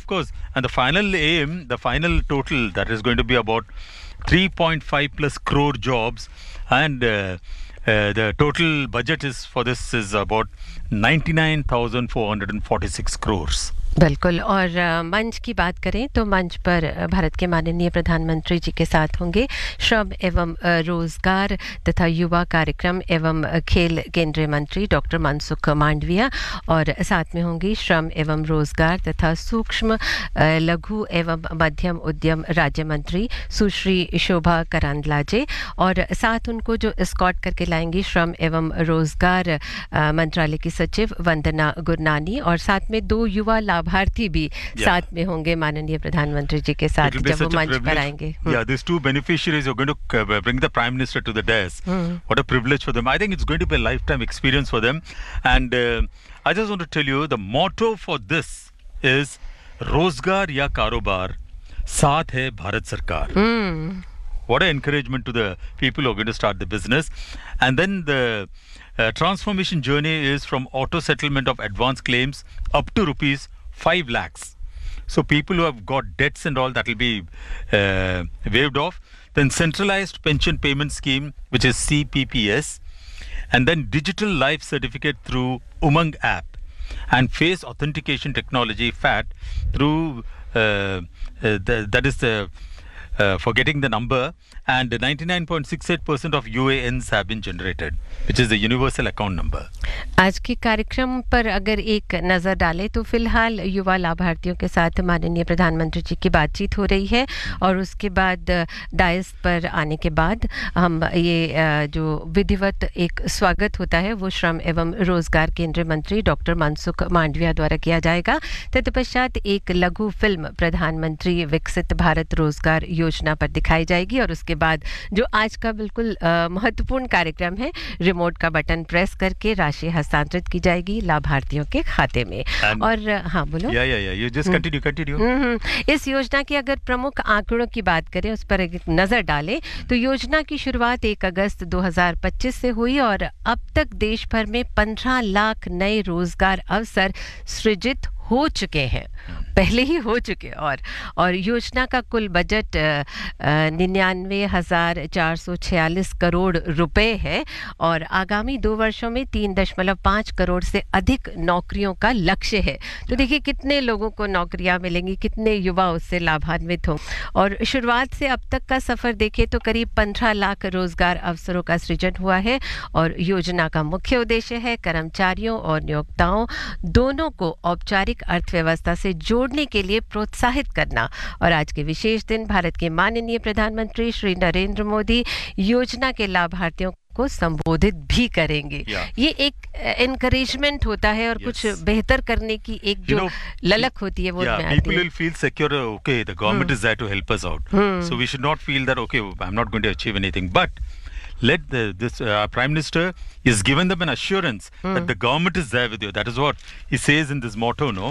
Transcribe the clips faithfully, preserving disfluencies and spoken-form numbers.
course. And the final aim, the final total, that is going to be about three point five plus crore jobs, and uh, uh, the total budget is for this is about ninety-nine thousand four hundred forty-six crores. बिल्कुल। और मंच की बात करें तो मंच पर भारत के माननीय प्रधानमंत्री जी के साथ होंगे श्रम एवं रोजगार तथा युवा कार्यक्रम एवं खेल केंद्रीय मंत्री डॉक्टर मनसुख मांडविया, और साथ में होंगी श्रम एवं रोजगार तथा सूक्ष्म लघु एवं मध्यम उद्यम राज्य मंत्री सुश्री शोभा करांदलाजे, और साथ उनको जो एस्कॉर्ट करके लाएंगी श्रम एवं रोजगार मंत्रालय की सचिव वंदना गुरनानी, और साथ में दो युवा भारती भी yeah. साथ में होंगे माननीय प्रधानमंत्री जी के साथ जब वो मंच पर आएंगे. Yeah, these two beneficiaries are going to bring the Prime Minister to the dais. Hmm. What a privilege for them. I think it's going to be a lifetime experience for them. And uh, I just want to tell you, the motto for this is Rozgar ya Karobar, Saath hai Bharat Sarkar. Hmm. What an encouragement to the people who are going to start the business. And then the uh, transformation journey is from auto settlement of advance claims up to rupees five lakhs. So people who have got debts and all, that will be uh, waived off. Then centralized pension payment scheme, which is C P P S. And then digital life certificate through Umang app. And face authentication technology, F A T, through, uh, uh, the, that is the, uh, for getting the number. And ninety-nine point six eight percent of U A Ns have been generated, which is the universal account number. आज के कार्यक्रम पर अगर एक नज़र डालें तो फिलहाल युवा लाभार्थियों के साथ माननीय प्रधानमंत्री जी की बातचीत हो रही है, और उसके बाद डायस पर आने के बाद हम ये जो विधिवत एक स्वागत होता है वो श्रम एवं रोजगार केंद्रीय मंत्री डॉक्टर मनसुख मांडविया द्वारा किया जाएगा. तत्पश्चात एक लघु फिल्म प्रधानमंत्री विकसित भारत रोजगार योजना पर दिखाई जाएगी, और उसके बाद जो आज का बिल्कुल महत्वपूर्ण कार्यक्रम है, रिमोट का बटन प्रेस करके राशि हस्तांतरित की जाएगी लाभार्थियों के खाते में. And और हाँ बोलो. या या या you just continue continue. इस योजना की अगर प्रमुख आंकड़ों की बात करें, उस पर एक नजर डालें तो योजना की शुरुआत एक अगस्त दो हज़ार पच्चीस से हुई, और अब तक देश भर में पंद्रह लाख नए रोजगार अवसर सृजित हो चुके हैं, पहले ही हो चुके. और और योजना का कुल बजट निन्यानवे हजार चार सौ छियालीस करोड़ रुपए है, और आगामी दो वर्षों में तीन दशमलव पाँच करोड़ से अधिक नौकरियों का लक्ष्य है. तो देखिए कितने लोगों को नौकरियां मिलेंगी, कितने युवा उससे लाभान्वित हों. और शुरुआत से अब तक का सफर देखें तो करीब पंद्रह लाख रोजगार अवसरों का सृजन हुआ है, और योजना का मुख्य उद्देश्य है कर्मचारियों और नियोक्ताओं दोनों को औपचारिक अर्थव्यवस्था से जोड़ने के लिए प्रोत्साहित करना. और आज के विशेष दिन भारत के माननीय प्रधानमंत्री श्री नरेंद्र मोदी योजना के लाभार्थियों को संबोधित भी करेंगे. yeah. ये एक एनकरेजमेंट होता है, और yes. कुछ बेहतर करने की एक जो you know, ललक होती है वो yeah, में आती है. People will feel secure. Okay, the government hmm. is there to help us out. Hmm. So we should not feel that okay, I'm not going to achieve anything. But let the, this uh, Prime Minister is given them an assurance hmm. that the government is there with you. That is what he says in this motto, no?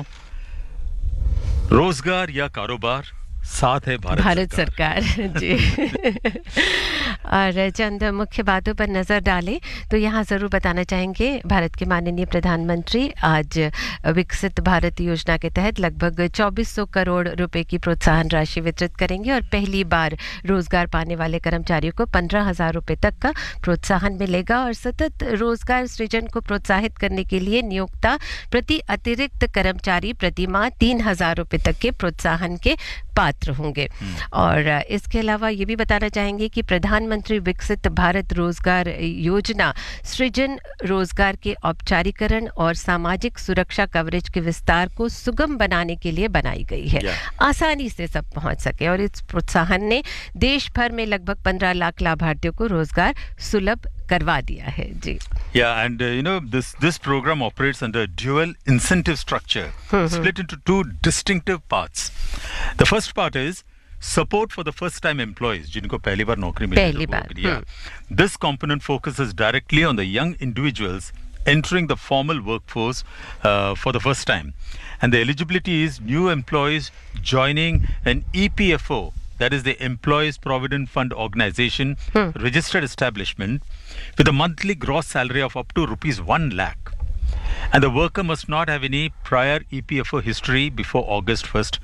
रोजगार या कारोबार, साथ है भारत, भारत सरकार, सरकार जी. और चंद मुख्य बातों पर नजर डालें तो यहाँ जरूर बताना चाहेंगे भारत के माननीय प्रधानमंत्री आज विकसित भारत योजना के तहत लगभग चौबीस सौ करोड़ रुपए की प्रोत्साहन राशि वितरित करेंगे, और पहली बार रोजगार पाने वाले कर्मचारियों को पंद्रह हजार रुपए तक का प्रोत्साहन मिलेगा. और सतत रोजगार सृजन को प्रोत्साहित करने के लिए नियोक्ता प्रति अतिरिक्त कर्मचारी प्रति माह तीन हजार रुपए तक के प्रोत्साहन के पात्र होंगे. और इसके अलावा ये भी बताना चाहेंगे कि प्रधानमंत्री विकसित भारत रोजगार योजना सृजन, रोजगार के औपचारीकरण और सामाजिक सुरक्षा कवरेज के विस्तार को सुगम बनाने के लिए बनाई गई है, yeah. आसानी से सब पहुंच सके. और इस प्रोत्साहन ने देश भर में लगभग पंद्रह लाख लाभार्थियों को रोजगार सुलभ करवा दिया है जी. Yeah, and uh, you know this this program operates under a dual incentive structure split into two distinctive parts. The first part is support for the first time employees जिनको पहली बार नौकरी मिली. पहली बार. Yeah. This component focuses directly on the young individuals entering the formal workforce uh, for the first time, and the eligibility is new employees joining an E P F O, that is the Employees Provident Fund Organization, hmm. registered establishment, with a monthly gross salary of up to rupees one lakh. And the worker must not have any prior E P F O history before August first,